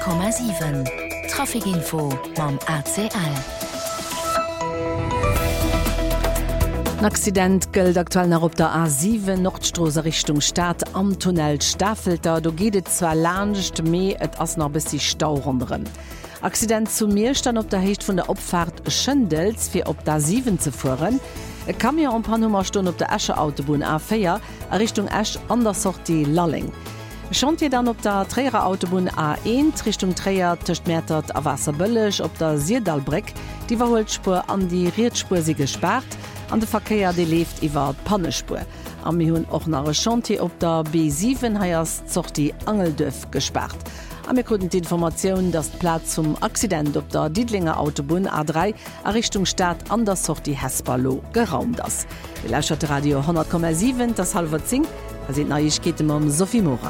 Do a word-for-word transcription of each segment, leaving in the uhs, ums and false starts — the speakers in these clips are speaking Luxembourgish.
Komma sieben Trafikinfo mam A C L. Accident gëlt aktuell nach op der A sieben Nordstrose Richtung Stadt am Tunnel Staffelter, do gehtet zwar lacht méi et ass noch bis die Staurunden. Accident zu mir stand op der Hecht vun der Opfahrt Schëndels fir op der sieben zu fuhren. E kam ja um paar Nummerstunde op der Esche Autobahn A vier a Richtung Esch anders Sorti Lalling. Schont ihr dann op der Träger Autobahn A eins Richtung Träger Tischmertert a Wasserböllech op der Sierdalbreck, die Verholspur an die Riedspur sie gesperrt, an der Verkehr die lebt iwwer Pannespur. Am mi hunn och nach Chantier op der B sieben heiers zoch die Angeldöf gesperrt. Am konnten die Information, dass Platz zum Accident op der Diedlinger Autobahn A drei a Richtung Stadt anders zoch die Hespalo geraumt das. Die Lächert Radio hundert Komma sieben das halber zing, sind Neuigkeiten um Sophie Moran.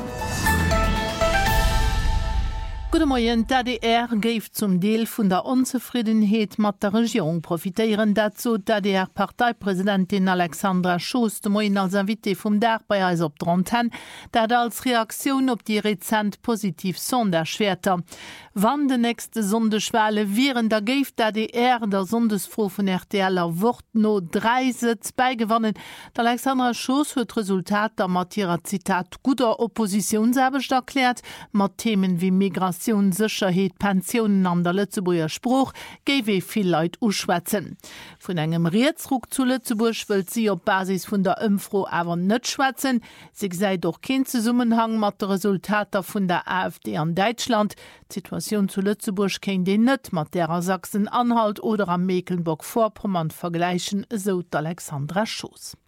Gute Morgen, D D R geif zum Deel vun der Unzufriedenheit mat der Regierung profitieren dazu, D D R-Parteipräsidentin Alexandra Schoos de Moin als Invité vum D A R bei eis op Dronten, dat als Reaktion op die rezent positiv Sonderschwerter. Wann de nächste Sondeschwale viren, da geif D D R der Sondesfro vun R T L Wort no drei Sitz beigewannen. Alexandra Schoos huet Resultat der Matira Zitat guter Oppositionsarbecht erklärt, mat Themen wie Migration, Sicherheit, Pensionen an der Lützeburger Spruch gewe viel Leute uschwätzen. Von engem Rietzruck zu Lützeburg will sie op Basis von der Impfro aber net schwätzen. Sie sei doch kein Zusammenhang mit den Resultaten von der AfD an Deutschland. Die Situation zu Lützeburg kennt den net mit der Sachsen-Anhalt oder am Mecklenburg-Vorpommern vergleichen, so Alexandra Schoos.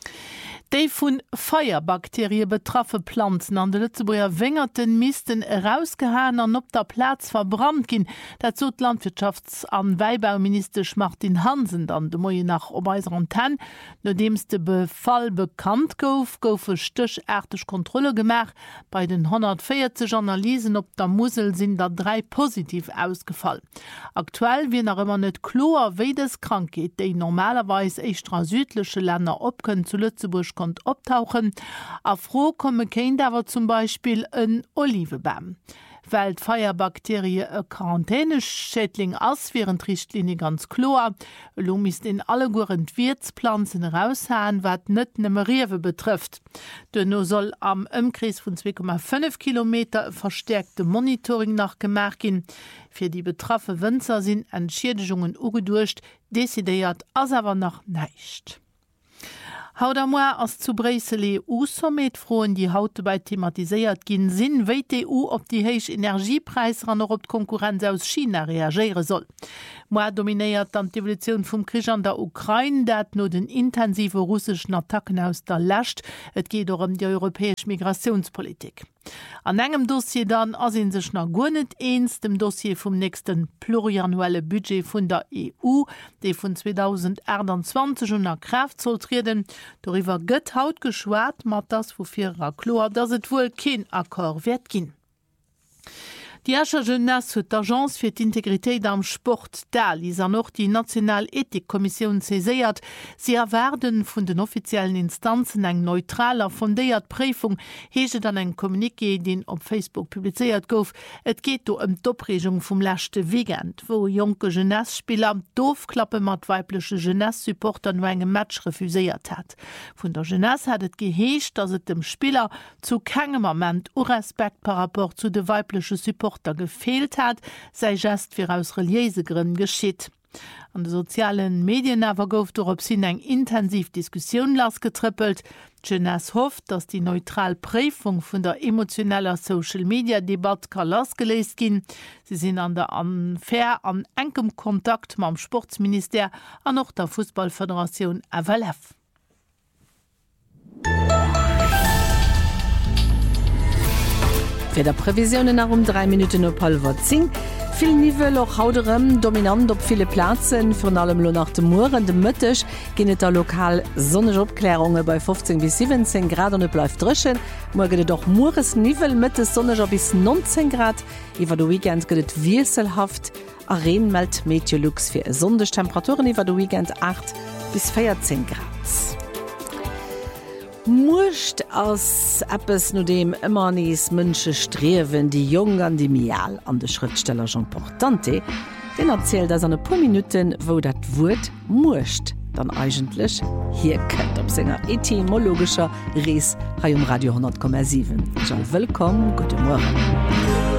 Die von Feuerbakterien betroffene Pflanzen an der Lützeburger Wengerten missten rausgehauen und auf der Platz verbrannt gehen. Dazu hat Landwirtschafts- und Weinbauminister Martin Hansen dann de Moje nach ob unserer Antenne. Nachdem der Befall bekannt gouf, gouf stichartig Kontrolle gemacht. Bei den hundertvierzig Analysen auf der Mosel sind da drei positiv ausgefallen. Aktuell wird noch immer nicht klar, wie das Krankheit, die normalerweise extra südliche Länder abkönnen zu Lützeburg kommt optauchen. A froh komme kein dawer zum Beispiel een Olivebaum. Weil Feuerbakterie e Quarantäneschädling ass während Richtlinie ganz klar. Lo mis in alle Guren Wirtspflanzen raushaen, wat net Nummeriewe betrifft. Denno soll am Umkreis von zwei Komma fünf Kilometer verstärkte Monitoring nachgemerkt gin. Für die betroffene Winzer sind Entschädigungen ugedurcht, desideiert as aber noch nicht. Haut am Mois ass zu Bresel E U-Summit froen die haut dabei thematisiert ginn sinn, wéi d'E U op die héich Energiepreis ran op Konkurrenz aus China reagiere soll. Moa dominéiert an d'Evolution vum Krich an der Ukraine, dat no den intensive russsischen Attacken aus der Lächt, et geht um die europäesch Migrationspolitik. An engem Dossier dann asinn sech nach go net eens dem Dossier vum nächsten pluriannuelle Budget vun der E U, dei vun zweitausendeinundzwanzig un nach Kraft soll treten. Darüber gëtt haut geschwart, mat das wofir klar, dass et wohl kein Akkor wird gin. Die Ascher Jeunesse huet d'Agence fir d'Integritéit am Sport da is an noch die Nationalethikkommission seiert. Sie erwerden vun den offiziellen Instanzen eng neutraler fundéiert Prüfung heget an eng Kommuniqué, den op Facebook publizeiert gouf. Et geht do um d'Opregung vum lächte Weekend, wo junge Jeunessespieler doofklappe mat weibliche Jeunesse-Supporter no engem Match refuséiert hat. Vun der Jeunesse hat et geheescht, dass et dem Spieler zu kegem Moment o Respekt par rapport zu de weibliche Supporter gefehlt hat, sei just fir aus reliese Gründen geschitt. An de sozialen Medien awer gouf dorop sinn eng intensiv Diskussion lasgetrippelt. Jeunesse hofft, dass die neutral Prüfung vun der emotioneller Social-Media-Debatte kann lasgelesen gin. Sie sind an der an fair an engem Kontakt mam Sportsminister an noch der Fußballföderation A W L F. Für der Prävisionen nach um drei Minuten op halb zehn. Viel Nivel auch hauterem dominant op viele Plätzen, von allem lo nach dem Muren dem Mëttech genet der lokal sonnige Obklärungen bei fünfzehn bis siebzehn Grad und bleibt drschen. Morgen doch Mures Nivel Mitte sonniger bis neunzehn Grad. Iwer de Weekend gëtt wieselhaft. Arenen meldt Meteorlux für Sonnentemperaturen iwwer de Weekend acht bis vierzehn Grad. Mucht ass Appes no dem ëmmer nees Mënsche strewen die Jong an die Mial an de Schriftsteller Jean Portante, den erzählt ass an e paar Minuten, wo dat Wut mucht, dann eigentlich hier kënnt op Sänger etymologischer Rees ha um Radio hundert Komma sieben. Jean, willkommen, guten Morgen.